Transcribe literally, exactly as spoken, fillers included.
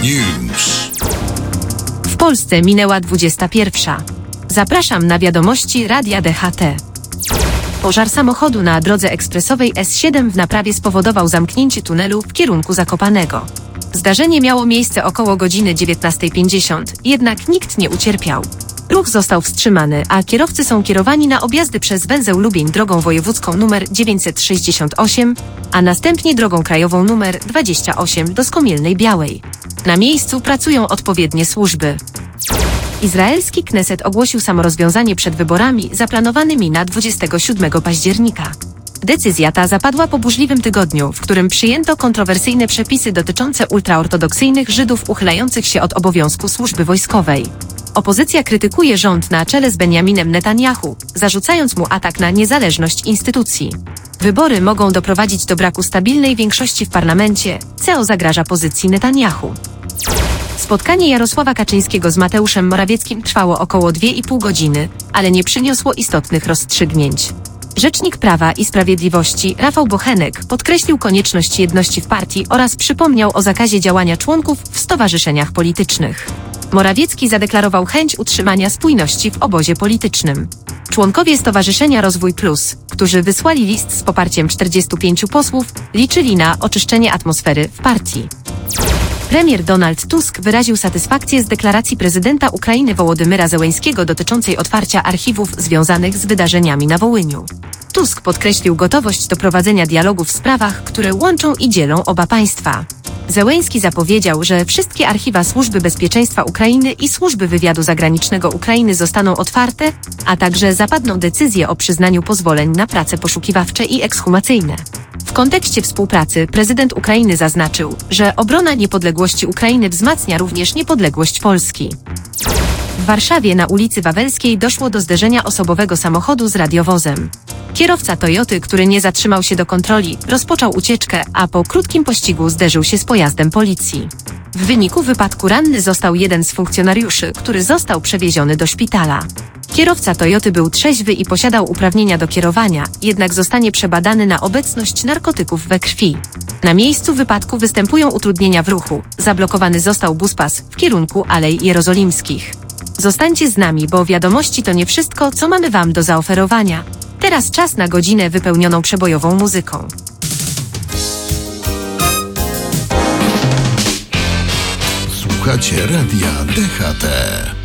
News. W Polsce minęła dwudziesta pierwsza. Zapraszam na wiadomości Radia D H T. Pożar samochodu na drodze ekspresowej S siedem w Naprawie spowodował zamknięcie tunelu w kierunku Zakopanego. Zdarzenie miało miejsce około godziny dziewiętnasta pięćdziesiąt, jednak nikt nie ucierpiał. Ruch został wstrzymany, a kierowcy są kierowani na objazdy przez węzeł Lubień drogą wojewódzką nr dziewięćset sześćdziesiąt osiem, a następnie drogą krajową nr dwadzieścia osiem do Skomielnej Białej. Na miejscu pracują odpowiednie służby. Izraelski Kneset ogłosił samorozwiązanie przed wyborami zaplanowanymi na dwudziestego siódmego października. Decyzja ta zapadła po burzliwym tygodniu, w którym przyjęto kontrowersyjne przepisy dotyczące ultraortodoksyjnych Żydów uchylających się od obowiązku służby wojskowej. Opozycja krytykuje rząd na czele z Benjaminem Netanjahu, zarzucając mu atak na niezależność instytucji. Wybory mogą doprowadzić do braku stabilnej większości w parlamencie, co zagraża pozycji Netanjahu. Spotkanie Jarosława Kaczyńskiego z Mateuszem Morawieckim trwało około dwie i pół godziny, ale nie przyniosło istotnych rozstrzygnięć. Rzecznik Prawa i Sprawiedliwości Rafał Bochenek podkreślił konieczność jedności w partii oraz przypomniał o zakazie działania członków w stowarzyszeniach politycznych. Morawiecki zadeklarował chęć utrzymania spójności w obozie politycznym. Członkowie Stowarzyszenia Rozwój Plus, którzy wysłali list z poparciem czterdziestu pięciu posłów, liczyli na oczyszczenie atmosfery w partii. Premier Donald Tusk wyraził satysfakcję z deklaracji prezydenta Ukrainy Wołodymyra Zełeńskiego dotyczącej otwarcia archiwów związanych z wydarzeniami na Wołyniu. Tusk podkreślił gotowość do prowadzenia dialogu w sprawach, które łączą i dzielą oba państwa. Zełeński zapowiedział, że wszystkie archiwa Służby Bezpieczeństwa Ukrainy i Służby Wywiadu Zagranicznego Ukrainy zostaną otwarte, a także zapadną decyzje o przyznaniu pozwoleń na prace poszukiwawcze i ekshumacyjne. W kontekście współpracy prezydent Ukrainy zaznaczył, że obrona niepodległości Ukrainy wzmacnia również niepodległość Polski. W Warszawie na ulicy Wawelskiej doszło do zderzenia osobowego samochodu z radiowozem. Kierowca Toyoty, który nie zatrzymał się do kontroli, rozpoczął ucieczkę, a po krótkim pościgu zderzył się z pojazdem policji. W wyniku wypadku ranny został jeden z funkcjonariuszy, który został przewieziony do szpitala. Kierowca Toyoty był trzeźwy i posiadał uprawnienia do kierowania, jednak zostanie przebadany na obecność narkotyków we krwi. Na miejscu wypadku występują utrudnienia w ruchu. Zablokowany został buspas w kierunku Alei Jerozolimskich. Zostańcie z nami, bo wiadomości to nie wszystko, co mamy Wam do zaoferowania. Teraz czas na godzinę wypełnioną przebojową muzyką. Słuchacie Radia D H T.